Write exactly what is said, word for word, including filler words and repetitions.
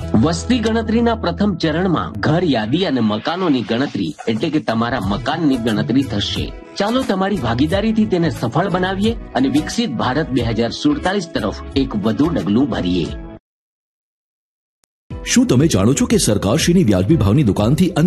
વસ્તી ગણતરીના પ્રથમ ચરણમાં ઘર યાદી અને મકાનોની ગણતરી એટલે કે તમારા મકાનની ગણતરી થશે. ચાલો તમારી ભાગીદારીથી તેને સફળ બનાવીએ અને વિકસિત ભારત બે હજાર સુડતાલીસ તરફ એક વધુ ડગલું ભરીએ. શું તમે જાણો છો કે સરકારશ્રીની વ્યાજબી ભાવની દુકાનથી